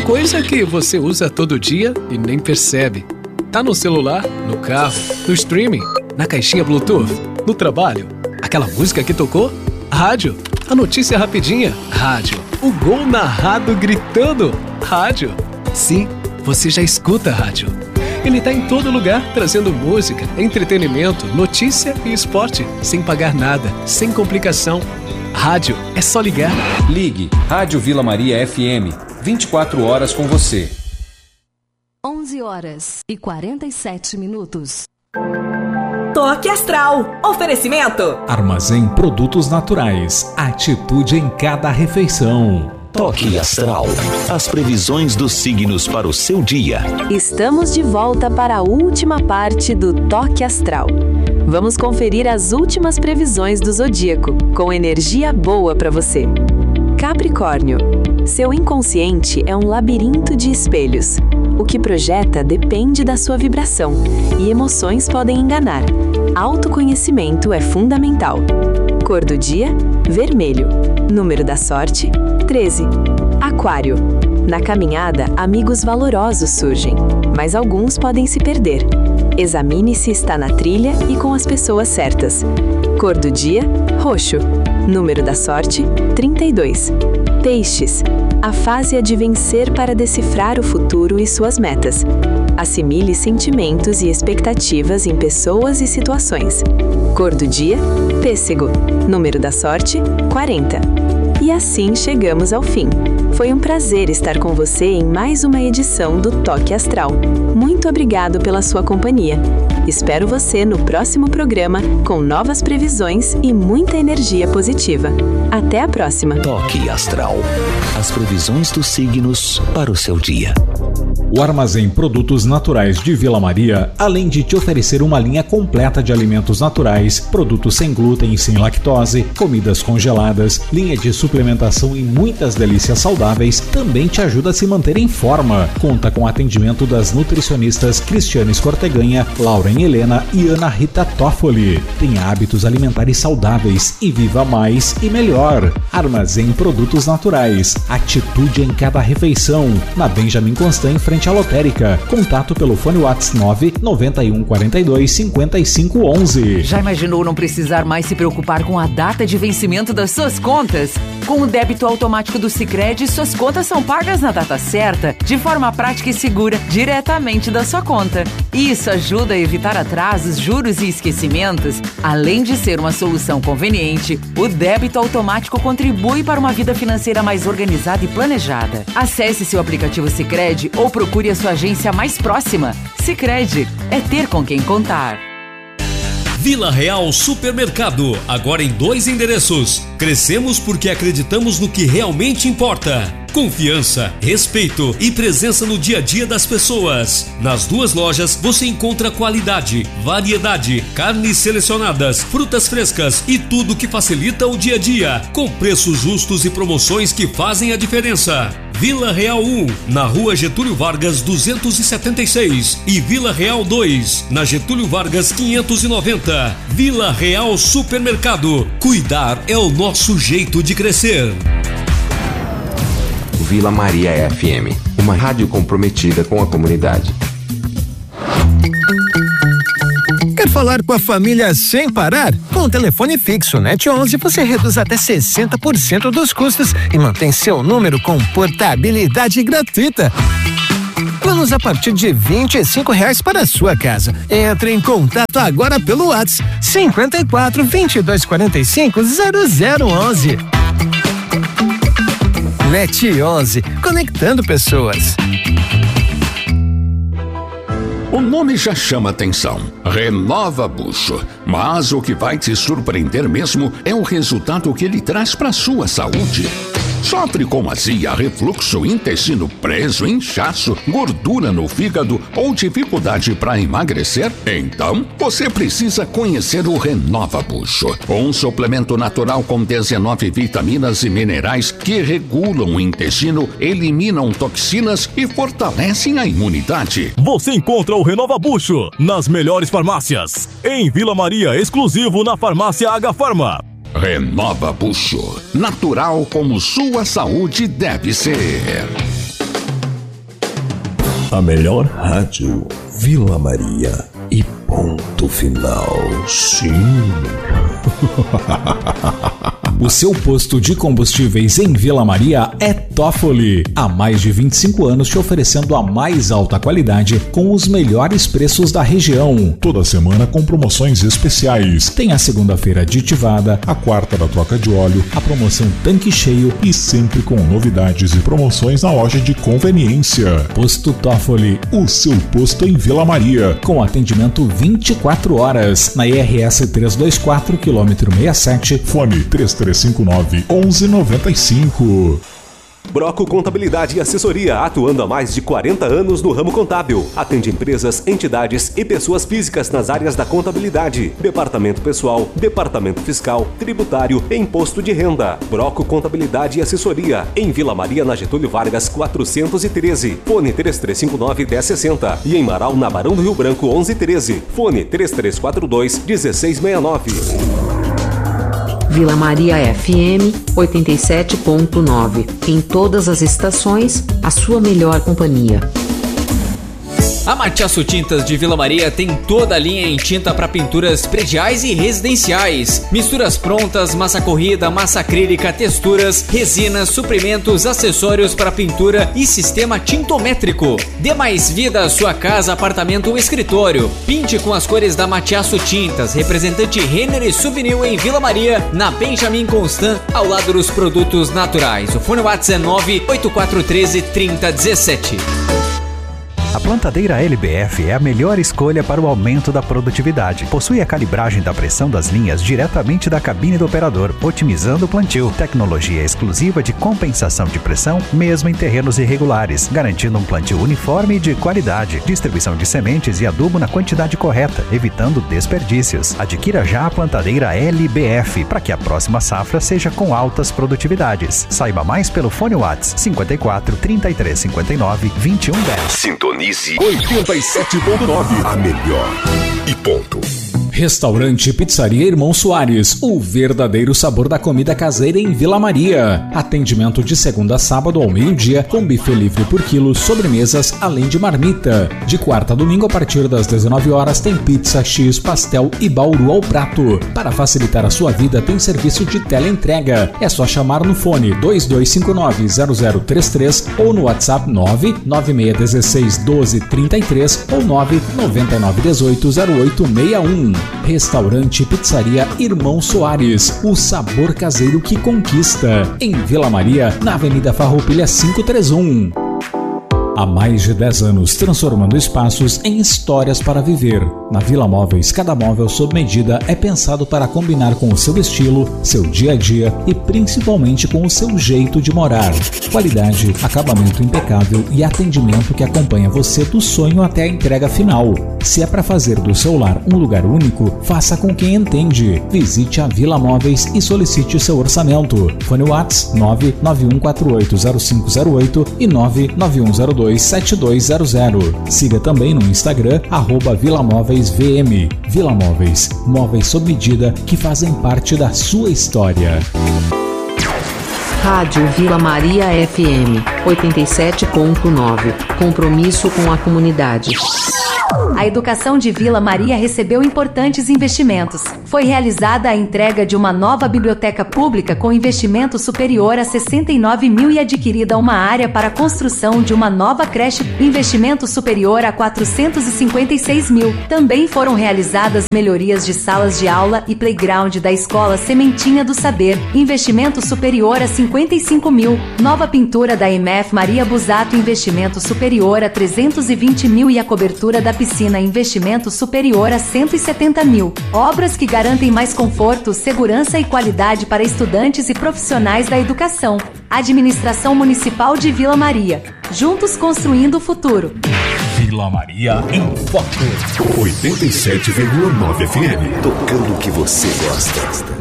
Coisa que você usa todo dia e nem percebe. Tá no celular, no carro, no streaming, na caixinha Bluetooth, no trabalho. Aquela música que tocou? Rádio. A notícia rapidinha? Rádio. O gol narrado gritando? Rádio. Sim, você já escuta rádio. Ele tá em todo lugar, trazendo música, entretenimento, notícia e esporte, sem pagar nada, sem complicação. Rádio é só ligar. Ligue Rádio Vila Maria FM, 24 horas com você. 11h47. Toque Astral. Oferecimento. Armazém Produtos Naturais. Atitude em cada refeição. Toque Astral. As previsões dos signos para o seu dia. Estamos de volta para a última parte do Toque Astral. Vamos conferir as últimas previsões do zodíaco, com energia boa para você. Capricórnio. Seu inconsciente é um labirinto de espelhos. O que projeta depende da sua vibração, e emoções podem enganar. Autoconhecimento é fundamental. Cor do dia: vermelho. Número da sorte: 13. Aquário. Na caminhada, amigos valorosos surgem, mas alguns podem se perder. Examine se está na trilha e com as pessoas certas. Cor do dia: roxo. Número da sorte: 32. Peixes. A fase é de vencer para decifrar o futuro e suas metas. Assimile sentimentos e expectativas em pessoas e situações. Cor do dia: pêssego. Número da sorte: 40. E assim chegamos ao fim. Foi um prazer estar com você em mais uma edição do Toque Astral. Muito obrigado pela sua companhia. Espero você no próximo programa com novas previsões e muita energia positiva. Até a próxima. Toque Astral. As previsões dos signos para o seu dia. O Armazém Produtos Naturais de Vila Maria, além de te oferecer uma linha completa de alimentos naturais, produtos sem glúten e sem lactose, comidas congeladas, linha de suplementação e muitas delícias saudáveis, também te ajuda a se manter em forma. Conta com atendimento das nutricionistas Cristiane Escorteganha, Lauren Helena e Ana Rita Toffoli. Tenha hábitos alimentares saudáveis e viva mais e melhor. Armazém Produtos Naturais. Atitude em cada refeição. Na Benjamin Constant, em frente à lotérica. Contato pelo fone WhatsApp 991425511. Já imaginou não precisar mais se preocupar com a data de vencimento das suas contas? Com o débito automático do Sicredi, suas contas são pagas na data certa, de forma prática e segura, diretamente da sua conta. Isso ajuda a evitar atrasos, juros e esquecimentos. Além de ser uma solução conveniente, o débito automático contribui para uma vida financeira mais organizada e planejada. Acesse seu aplicativo Sicredi ou procure a sua agência mais próxima. Sicredi, é ter com quem contar. Vila Real Supermercado, agora em 2 endereços. Crescemos porque acreditamos no que realmente importa. Confiança, respeito e presença no dia a dia das pessoas. Nas 2 lojas você encontra qualidade, variedade, carnes selecionadas, frutas frescas e tudo que facilita o dia a dia, com preços justos e promoções que fazem a diferença. Vila Real 1, na Rua Getúlio Vargas 276 e Vila Real 2, na Getúlio Vargas 590. Vila Real Supermercado. Cuidar é o nosso jeito de crescer. Vila Maria FM, uma rádio comprometida com a comunidade. Quer falar com a família sem parar? Com o telefone fixo NET 11 você reduz até 60% dos custos e mantém seu número com portabilidade gratuita. Planos a partir de R$25 para a sua casa. Entre em contato agora pelo WhatsApp 54 22 45 0011. NET 11, conectando pessoas. O nome já chama atenção, Renova Bucho, mas o que vai te surpreender mesmo é o resultado que ele traz para sua saúde. Sofre com azia, refluxo, intestino preso, inchaço, gordura no fígado ou dificuldade para emagrecer? Então, você precisa conhecer o Renova Bucho, um suplemento natural com 19 vitaminas e minerais que regulam o intestino, eliminam toxinas e fortalecem a imunidade. Você encontra o Renova Bucho nas melhores farmácias. Em Vila Maria, exclusivo na farmácia H Farma. Renova Bucho, natural como sua saúde deve ser. A melhor rádio, Vila Maria. E ponto final. Sim. O seu posto de combustíveis em Vila Maria é Toffoli. Há mais de 25 anos te oferecendo a mais alta qualidade com os melhores preços da região. Toda semana com promoções especiais. Tem a segunda-feira aditivada, a quarta da troca de óleo, a promoção tanque cheio e sempre com novidades e promoções na loja de conveniência. Posto Toffoli, o seu posto em Vila Maria. Com atendimento 24 horas na IRS 324, quilômetro 67, fone 3359-1195. Broco Contabilidade e Assessoria, atuando há mais de 40 anos no ramo contábil. Atende empresas, entidades e pessoas físicas nas áreas da contabilidade, departamento pessoal, departamento fiscal, tributário e imposto de renda. Broco Contabilidade e Assessoria, em Vila Maria, na Getúlio Vargas 413, fone 3359-1060 e em Marau, na Barão do Rio Branco 1113, fone 3342-1669. Vila Maria FM 87.9. Em todas as estações, a sua melhor companhia. A Matiaço Tintas de Vila Maria tem toda a linha em tinta para pinturas prediais e residenciais. Misturas prontas, massa corrida, massa acrílica, texturas, resinas, suprimentos, acessórios para pintura e sistema tintométrico. Dê mais vida à sua casa, apartamento ou escritório. Pinte com as cores da Matiaço Tintas, representante Renner e Souvenir em Vila Maria, na Benjamin Constant, ao lado dos produtos naturais. O fone WhatsApp é 98413-3017. A plantadeira LBF é a melhor escolha para o aumento da produtividade. Possui a calibragem da pressão das linhas diretamente da cabine do operador, otimizando o plantio. Tecnologia exclusiva de compensação de pressão, mesmo em terrenos irregulares, garantindo um plantio uniforme e de qualidade. Distribuição de sementes e adubo na quantidade correta, evitando desperdícios. Adquira já a plantadeira LBF, para que a próxima safra seja com altas produtividades. Saiba mais pelo fone WhatsApp 54 33 59 21 10. Sintonize 87.9, a melhor e ponto. Restaurante Pizzaria Irmão Soares, o verdadeiro sabor da comida caseira em Vila Maria. Atendimento de segunda a sábado ao meio-dia, com buffet livre por quilo, sobremesas, além de marmita. De quarta a domingo, a partir das 19 horas, tem pizza, X, pastel e bauru ao prato. Para facilitar a sua vida, tem serviço de teleentrega. É só chamar no fone 2259-0033 ou no WhatsApp 99616-1233 ou 99918-0861. Restaurante Pizzaria Irmão Soares, o sabor caseiro que conquista. Em Vila Maria, na Avenida Farroupilha 531. Há mais de 10 anos, transformando espaços em histórias para viver. Na Vila Móveis, cada móvel sob medida é pensado para combinar com o seu estilo, seu dia a dia e principalmente com o seu jeito de morar. Qualidade, acabamento impecável e atendimento que acompanha você do sonho até a entrega final. Se é para fazer do seu lar um lugar único, faça com quem entende. Visite a Vila Móveis e solicite o seu orçamento. Fone WhatsApp 991480508 e 99102 7200. Siga também no Instagram @VilaMóveisVM. Vila Móveis, móveis sob medida que fazem parte da sua história. Rádio Vila Maria FM 87.9. Compromisso com a comunidade. A educação de Vila Maria recebeu importantes investimentos. Foi realizada a entrega de uma nova biblioteca pública com investimento superior a 69 mil e adquirida uma área para a construção de uma nova creche, investimento superior a 456 mil. Também foram realizadas melhorias de salas de aula e playground da Escola Sementinha do Saber, investimento superior a 55 mil. Nova pintura da MF Maria Busato, investimento superior a 320 mil e a cobertura da piscina, investimento superior a 170 mil. Obras que garantem mais conforto, segurança e qualidade para estudantes e profissionais da educação. Administração Municipal de Vila Maria. Juntos construindo o futuro. Vila Maria em foco. 87,9 FM. Tocando o que você gosta.